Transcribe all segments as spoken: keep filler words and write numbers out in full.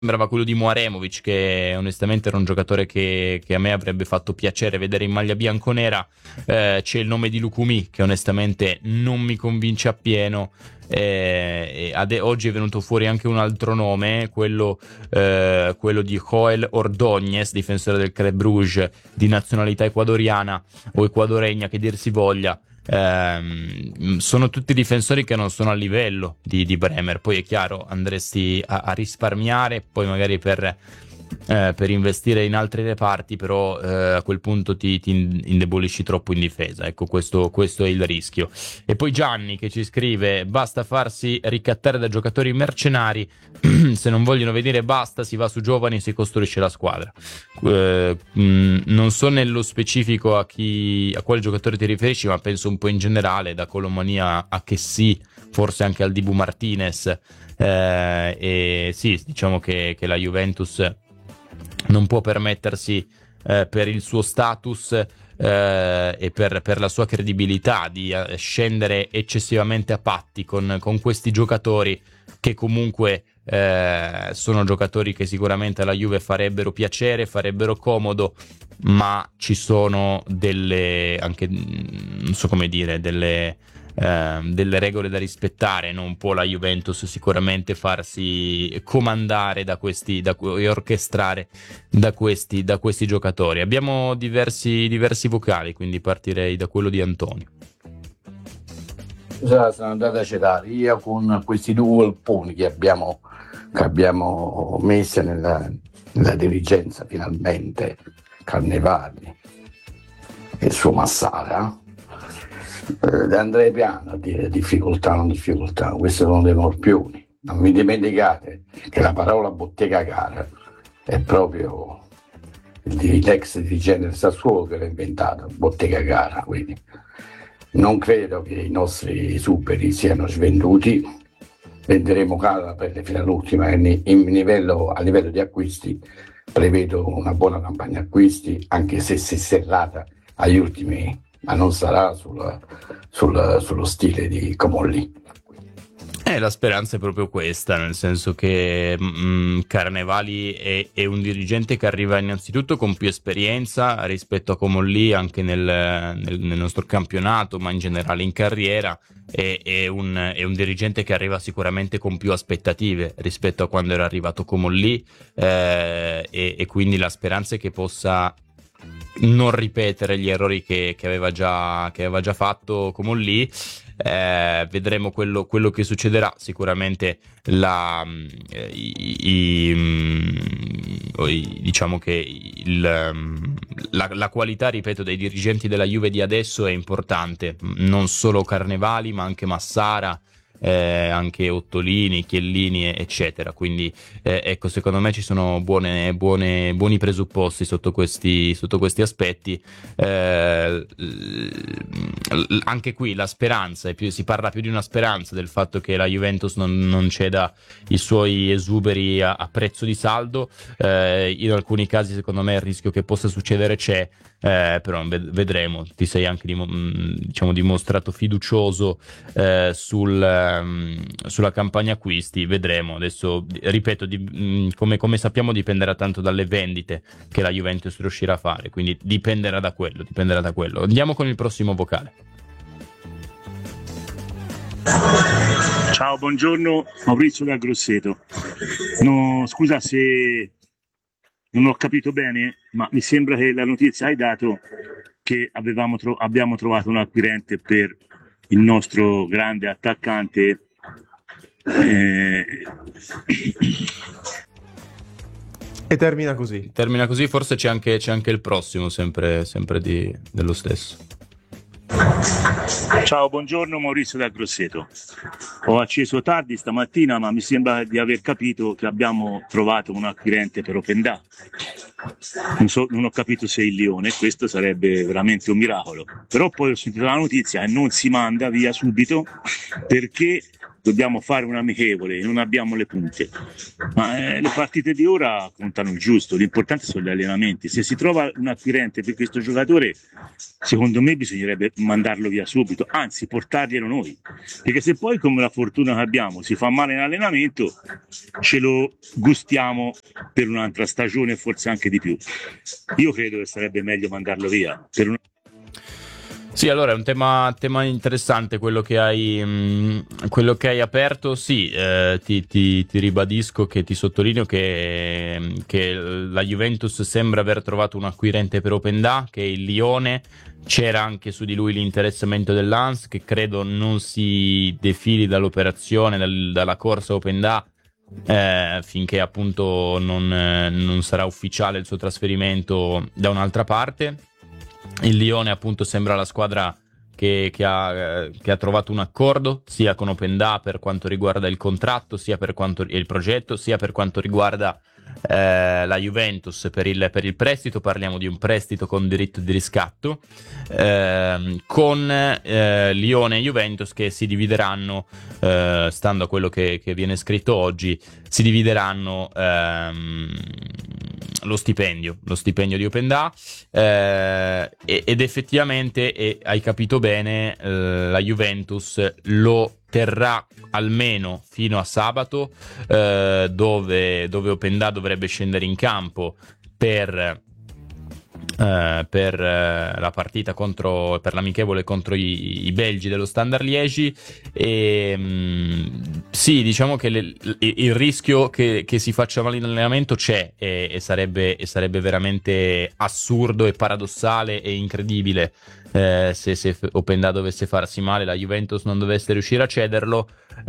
sembrava quello di Muaremovic, che onestamente era un giocatore che, che a me avrebbe fatto piacere vedere in maglia bianconera. Eh, c'è il nome di Lukumi, che onestamente non mi convince appieno. Eh, e ade- oggi è venuto fuori anche un altro nome, quello, eh, quello di Joel Ordóñez, difensore del Club Brugge, di nazionalità ecuadoriana o equadoregna, che dir si voglia. Ehm, sono tutti difensori che non sono a livello di, di Bremer. Poi è chiaro, andresti a, a risparmiare poi magari per, eh, per investire in altri reparti, però eh, a quel punto ti, ti indebolisci troppo in difesa. Ecco, questo, questo è il rischio. E poi Gianni che ci scrive: basta farsi ricattare da giocatori mercenari, se non vogliono venire basta, si va su giovani e si costruisce la squadra. Eh, mh, non so nello specifico a chi, a quale giocatore ti riferisci, ma penso un po' in generale, da Colomania a Chessy, forse anche al Dibu Martinez. Eh, e sì, diciamo che, che la Juventus non può permettersi, eh, per il suo status eh, e per, per la sua credibilità, di eh, scendere eccessivamente a patti con, con questi giocatori, che comunque eh, sono giocatori che sicuramente alla Juve farebbero piacere, farebbero comodo, ma ci sono delle, anche non so come dire, delle, eh, delle regole da rispettare. Non può la Juventus sicuramente farsi comandare da questi da, e orchestrare da questi, da questi giocatori. Abbiamo diversi, diversi vocali, quindi partirei da quello di Antonio. Sono andato a citare io con questi due alponi che abbiamo, che abbiamo messo nella, nella dirigenza, finalmente, Carnevali e il suo Massara, eh, andrei piano a dire difficoltà non difficoltà. Questi sono dei morpioni. Non mi dimenticate che la parola bottega cara è proprio l'ex dirigente del Sassuolo che l'ha inventato, bottega cara. Quindi non credo che i nostri superi siano svenduti, venderemo cara per fino all'ultima. In livello, a livello di acquisti prevedo una buona campagna acquisti, anche se si è serrata agli ultimi, ma non sarà sul, sul, sullo stile di Comolli. Eh, la speranza è proprio questa, nel senso che mh, Carnevali è, è un dirigente che arriva innanzitutto con più esperienza rispetto a Comolli, anche nel, nel, nel nostro campionato, ma in generale in carriera. È, è, un, è un dirigente che arriva sicuramente con più aspettative rispetto a quando era arrivato Comolli, eh, e, e quindi la speranza è che possa non ripetere gli errori che, che aveva già che aveva già fatto Comolli. Eh, vedremo quello, quello che succederà. Sicuramente la, i, i, i, diciamo che il, la, la qualità, ripeto, dei dirigenti della Juve di adesso è importante, non solo Carnevali ma anche Massara, eh, anche Ottolini, Chiellini eccetera. Quindi eh, ecco, secondo me ci sono buone, buone, buoni presupposti sotto questi, sotto questi aspetti. Eh, anche qui la speranza è più, si parla più di una speranza del fatto che la Juventus non, non ceda i suoi esuberi a, a prezzo di saldo. Eh, in alcuni casi secondo me il rischio che possa succedere c'è, eh, però vedremo. Ti sei anche diciamo dimostrato fiducioso eh, sul sulla campagna acquisti. Vedremo adesso, ripeto, di, come, come sappiamo dipenderà tanto dalle vendite che la Juventus riuscirà a fare, quindi dipenderà da quello dipenderà da quello. Andiamo con il prossimo vocale. Ciao, buongiorno, Maurizio da Grosseto. No, scusa se non ho capito bene, ma mi sembra che la notizia hai dato che avevamo tro- abbiamo trovato un acquirente per il nostro grande attaccante. Eh... E termina così. Termina così, forse c'è anche, c'è anche il prossimo, sempre, sempre di, dello stesso. Ciao, buongiorno, Maurizio da Grosseto. Ho acceso tardi stamattina, ma mi sembra di aver capito che abbiamo trovato un acquirente per Openda. Non, so, non ho capito se il Lione, questo sarebbe veramente un miracolo. Però poi ho sentito la notizia e non si manda via subito perché dobbiamo fare un amichevole e non abbiamo le punte. Ma eh, le partite di ora contano il giusto, l'importante sono gli allenamenti. Se si trova un acquirente per questo giocatore, secondo me bisognerebbe mandarlo via subito, anzi portarglielo noi, perché se poi, come la fortuna che abbiamo, si fa male in allenamento, ce lo gustiamo per un'altra stagione e forse anche di più. Io credo che sarebbe meglio mandarlo via per una... Sì, allora è un tema, tema interessante quello che hai, mh, quello che hai aperto. Sì, eh, ti, ti, ti ribadisco che ti sottolineo che, che la Juventus sembra aver trovato un acquirente per Openda, che è il Lione. C'era anche su di lui l'interessamento dell'A N S, che credo non si defili dall'operazione, dal, dalla corsa Openda, eh, finché appunto non, non sarà ufficiale il suo trasferimento da un'altra parte. Il Lione appunto sembra la squadra che, che, ha, che ha trovato un accordo sia con Openda per quanto riguarda il contratto, sia per quanto il progetto, sia per quanto riguarda eh, la Juventus per il, per il prestito. Parliamo di un prestito con diritto di riscatto, eh, con eh, Lione e Juventus che si divideranno, eh, stando a quello che, che viene scritto oggi, si divideranno ehm, lo stipendio, lo stipendio di Openda, eh, ed effettivamente, e hai capito bene, eh, la Juventus lo terrà almeno fino a sabato, eh, dove, dove Openda dovrebbe scendere in campo per... Uh, per uh, la partita contro, per l'amichevole contro i, i belgi dello Standard Liegi. E um, sì, diciamo che le, il, il rischio che, che si faccia male in allenamento c'è, e, e, sarebbe, e sarebbe veramente assurdo e paradossale e incredibile eh, se, se Openda dovesse farsi male, la Juventus non dovesse riuscire a cederlo.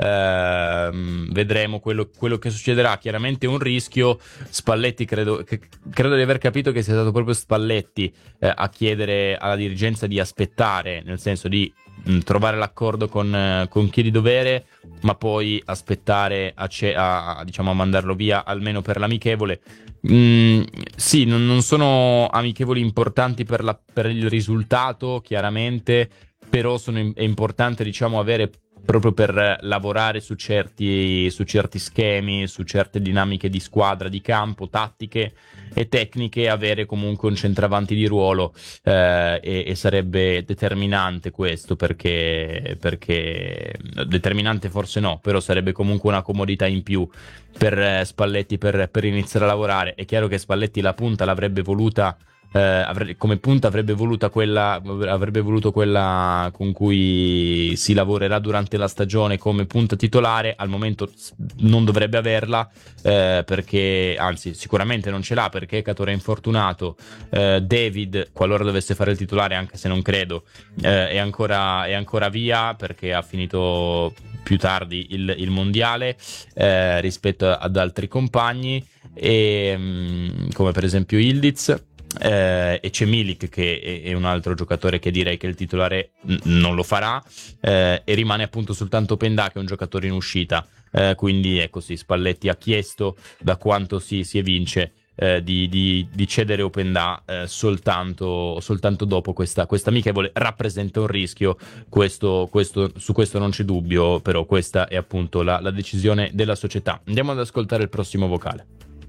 Eh, vedremo quello, quello che succederà. Chiaramente un rischio. Spalletti credo, che, credo di aver capito che sia stato proprio Spalletti eh, a chiedere alla dirigenza di aspettare, nel senso di mh, trovare l'accordo con, eh, con chi di dovere, ma poi aspettare a, ce- a, a, diciamo, a mandarlo via almeno per l'amichevole. Mm, sì, non, non sono amichevoli importanti per, la, per il risultato, chiaramente, però sono, è importante, diciamo, avere, proprio per lavorare su certi, su certi schemi, su certe dinamiche di squadra, di campo, tattiche e tecniche, avere comunque un centravanti di ruolo, eh, e, e sarebbe determinante questo, perché, perché determinante forse no, però sarebbe comunque una comodità in più per eh, Spalletti per, per iniziare a lavorare. È chiaro che Spalletti la punta l'avrebbe voluta, Eh, avre- come punta avrebbe voluta quella avrebbe voluto quella con cui si lavorerà durante la stagione come punta titolare. Al momento non dovrebbe averla, eh, perché anzi sicuramente non ce l'ha, perché Ecatore è infortunato. eh, David, qualora dovesse fare il titolare, anche se non credo, eh, è, ancora, è ancora via, perché ha finito più tardi il, il mondiale eh, rispetto ad altri compagni, e, mh, come per esempio Ildiz. Eh, e c'è Milik, che è, è un altro giocatore che direi che il titolare n- non lo farà, eh, e rimane appunto soltanto Openda, che è un giocatore in uscita, eh, quindi ecco, sì, Spalletti ha chiesto, da quanto si, si evince, eh, di, di, di cedere Openda eh, soltanto, soltanto dopo questa, questa amichevole. Rappresenta un rischio, questo, questo, su questo non c'è dubbio, però questa è appunto la, la decisione della società. Andiamo ad ascoltare il prossimo vocale.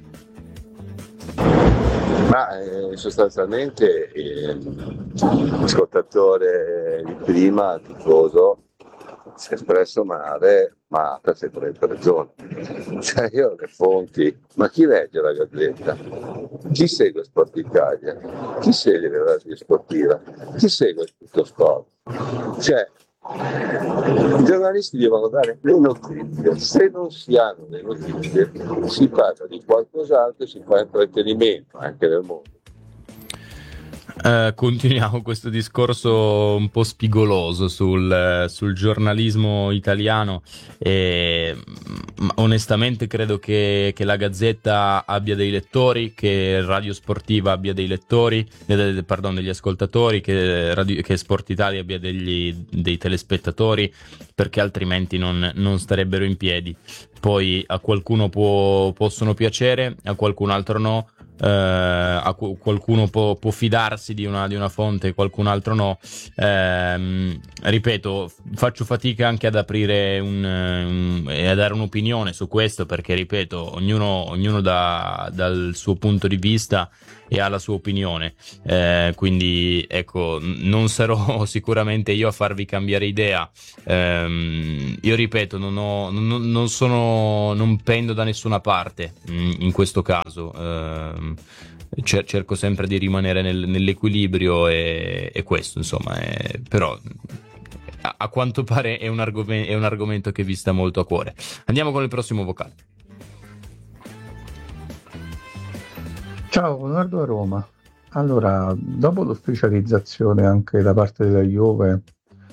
Ma eh, sostanzialmente eh, l'ascoltatore di prima, tifoso, si è espresso male, ma ha perfettamente ragione. Cioè, io ho le fonti, ma chi legge la Gazzetta? Chi segue Sport Italia? Chi segue la radio sportiva? Chi segue tutto sport? Cioè, i giornalisti devono dare le notizie. Se non si hanno le notizie, si parla di qualcos'altro e si fa intrattenimento anche nel mondo. Uh, continuiamo questo discorso un po' spigoloso sul, sul giornalismo italiano, e onestamente credo che, che la Gazzetta abbia dei lettori, che Radio Sportiva abbia dei lettori, eh, pardon, degli ascoltatori, che, Radio, che Sport Italia abbia degli, dei telespettatori, perché altrimenti non, non starebbero in piedi. Poi a qualcuno può, possono piacere, a qualcun altro no. eh, a qualcuno può, può fidarsi di una, di una fonte e qualcun altro no. Eh, ripeto, faccio fatica anche ad aprire un, un, e a dare un'opinione su questo, perché ripeto, ognuno, ognuno dà dal suo punto di vista e ha la sua opinione, eh, quindi ecco, non sarò sicuramente io a farvi cambiare idea. Eh, io ripeto, non, ho, non, non sono, non pendo da nessuna parte in, in questo caso. Eh, cer- cerco sempre di rimanere nel, nell'equilibrio e, e questo, insomma, è, però a, a quanto pare è un, argom- è un argomento che vi sta molto a cuore. Andiamo con il prossimo vocale. Ciao, Leonardo a Roma. Allora, dopo l'ufficializzazione anche da parte della Juve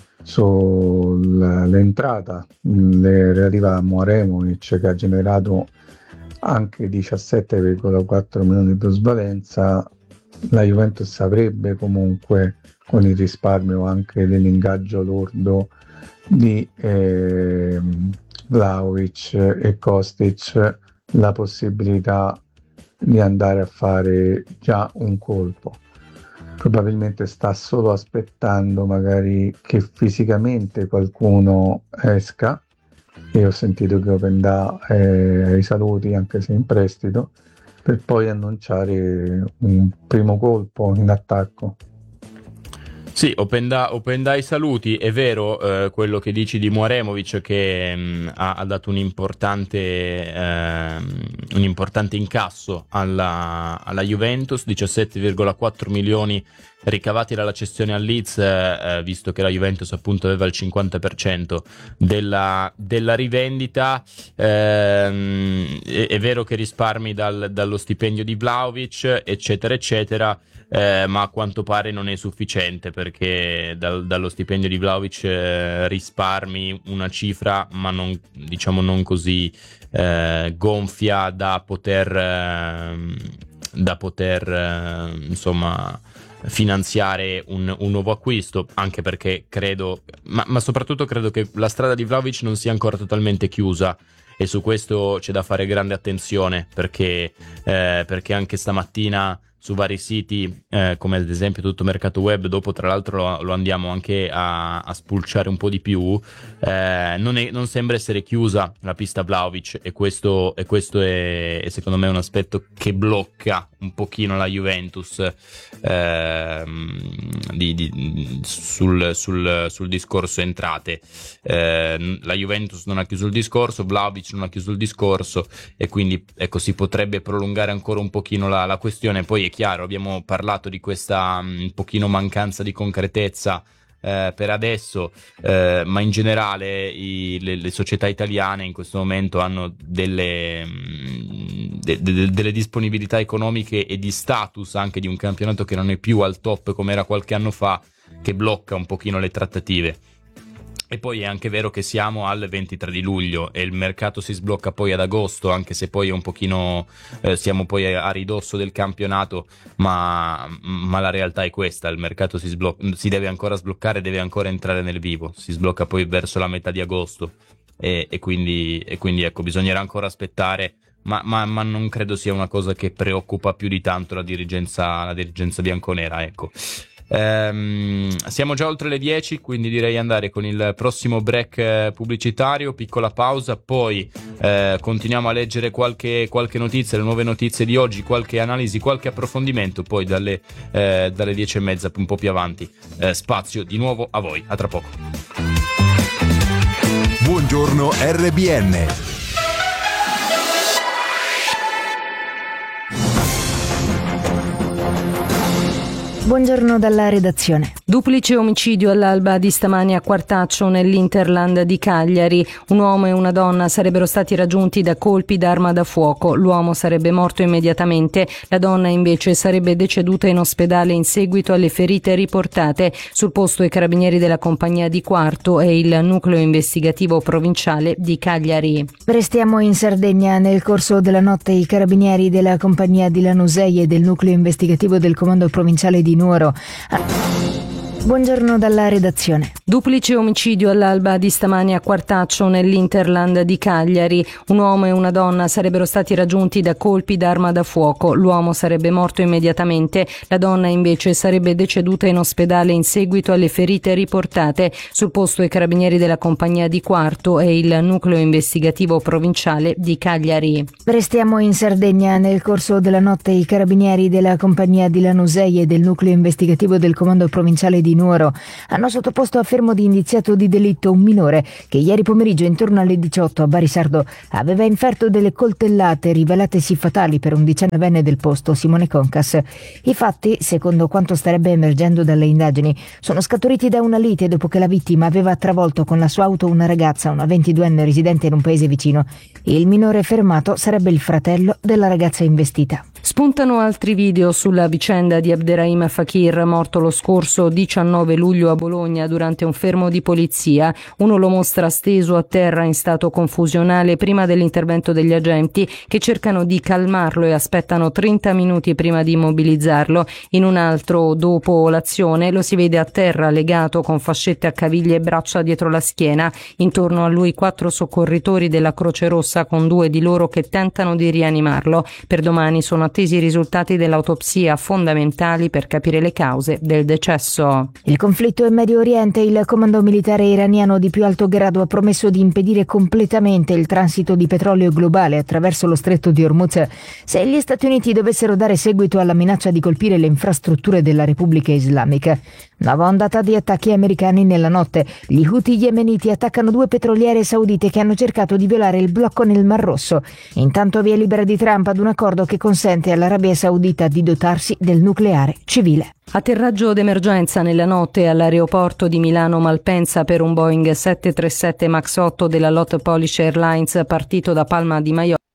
sull'entrata relativa a Moremovic, che ha generato anche diciassette virgola quattro milioni di plusvalenza, la Juventus avrebbe comunque, con il risparmio anche dell'ingaggio lordo di eh, Vlahovic e Kostic, la possibilità di andare a fare già un colpo. Probabilmente sta solo aspettando magari che fisicamente qualcuno esca, e ho sentito che Openda è ai saluti anche se in prestito, per poi annunciare un primo colpo in attacco. Sì, Openda, Openda ai saluti. È vero eh, quello che dici di Moremovic, che mh, ha, ha dato un importante, eh, un importante incasso alla, alla Juventus, diciassette virgola quattro milioni ricavati dalla cessione al Leeds, eh, visto che la Juventus appunto aveva il cinquanta per cento della, della rivendita. Eh, è, è vero che risparmi dal, dallo stipendio di Vlahovic, eccetera eccetera. Eh, ma a quanto pare non è sufficiente, perché dal, dallo stipendio di Vlahovic eh, risparmi una cifra, ma non, diciamo, non così eh, gonfia da poter eh, da poter eh, insomma finanziare un, un nuovo acquisto, anche perché credo, ma, ma soprattutto credo che la strada di Vlahovic non sia ancora totalmente chiusa, e su questo c'è da fare grande attenzione, perché eh, perché anche stamattina su vari siti, eh, come ad esempio Tutto Mercato Web, dopo tra l'altro lo, lo andiamo anche a, a spulciare un po' di più, eh, non, è, non sembra essere chiusa la pista Vlahovic, e questo, e questo è, è secondo me un aspetto che blocca un pochino la Juventus eh, di, di, sul, sul, sul discorso entrate. Eh, la Juventus non ha chiuso il discorso, Vlahovic non ha chiuso il discorso, e quindi ecco, si potrebbe prolungare ancora un pochino la, la questione. Poi è chiaro, abbiamo parlato di questa un pochino mancanza di concretezza eh, per adesso, eh, ma in generale i, le, le società italiane in questo momento hanno delle, de, de, delle disponibilità economiche e di status anche di un campionato che non è più al top come era qualche anno fa, che blocca un pochino le trattative. E poi è anche vero che siamo al ventitré di luglio e il mercato si sblocca poi ad agosto, anche se poi è un pochino eh, siamo poi a ridosso del campionato, ma, ma la realtà è questa: il mercato si sblocca, si deve ancora sbloccare, deve ancora entrare nel vivo, si sblocca poi verso la metà di agosto, e, e quindi e quindi ecco, bisognerà ancora aspettare, ma, ma, ma non credo sia una cosa che preoccupa più di tanto la dirigenza la dirigenza bianconera, ecco. Um, siamo già oltre le dieci, quindi direi andare con il prossimo break eh, pubblicitario, piccola pausa, poi eh, continuiamo a leggere qualche, qualche notizia, le nuove notizie di oggi, qualche analisi, qualche approfondimento, poi dalle, eh, dalle dieci e mezza un po' più avanti eh, spazio di nuovo a voi, a tra poco. Buongiorno R B N. Buongiorno dalla redazione. Duplice omicidio all'alba di stamani a Quartaccio nell'Interland di Cagliari. Un uomo e una donna sarebbero stati raggiunti da colpi d'arma da fuoco. L'uomo sarebbe morto immediatamente, la donna invece sarebbe deceduta in ospedale in seguito alle ferite riportate. Sul posto i carabinieri della compagnia di Quarto e il nucleo investigativo provinciale di Cagliari. Restiamo in Sardegna. Nel corso della notte i carabinieri della compagnia di Lanusei e del nucleo investigativo del comando provinciale di Nuoro Buongiorno dalla redazione. Duplice omicidio all'alba di stamani a Quartaccio nell'Interland di Cagliari. Un uomo e una donna sarebbero stati raggiunti da colpi d'arma da fuoco. L'uomo sarebbe morto immediatamente, la donna invece sarebbe deceduta in ospedale in seguito alle ferite riportate. Sul posto i carabinieri della compagnia di Quarto e il nucleo investigativo provinciale di Cagliari. Restiamo in Sardegna. Nel corso della notte i carabinieri della compagnia di Lanusei e del nucleo investigativo del comando provinciale di Nuoro hanno sottoposto a fermo di indiziato di delitto un minore che ieri pomeriggio intorno alle diciotto a Barisardo aveva inferto delle coltellate rivelatesi fatali per un diciannovenne del posto, Simone Concas. I fatti, secondo quanto starebbe emergendo dalle indagini, sono scaturiti da una lite dopo che la vittima aveva travolto con la sua auto una ragazza, una ventiduenne residente in un paese vicino. Il minore fermato sarebbe il fratello della ragazza investita. Spuntano altri video sulla vicenda di Abderrahim Fakir, morto lo scorso diciannove luglio a Bologna durante un fermo di polizia. Uno lo mostra steso a terra in stato confusionale prima dell'intervento degli agenti, che cercano di calmarlo e aspettano trenta minuti prima di immobilizzarlo. In un altro, dopo l'azione, lo si vede a terra legato con fascette a caviglie e braccia dietro la schiena. Intorno a lui quattro soccorritori della Croce Rossa, con due di loro che tentano di rianimarlo. Per domani sono attesi i risultati dell'autopsia, fondamentali per capire le cause del decesso. Il conflitto in Medio Oriente. Il comando militare iraniano di più alto grado ha promesso di impedire completamente il transito di petrolio globale attraverso lo stretto di Hormuz se gli Stati Uniti dovessero dare seguito alla minaccia di colpire le infrastrutture della Repubblica Islamica. Nuova ondata di attacchi americani nella notte. Gli Houthi yemeniti attaccano due petroliere saudite che hanno cercato di violare il blocco nel Mar Rosso. Intanto via libera di Trump ad un accordo che consente all'Arabia Saudita di dotarsi del nucleare civile. Atterraggio d'emergenza nella notte all'aeroporto di Milano Malpensa per un Boeing sette trentasette Max otto della Lot Polish Airlines partito da Palma di Maiorca.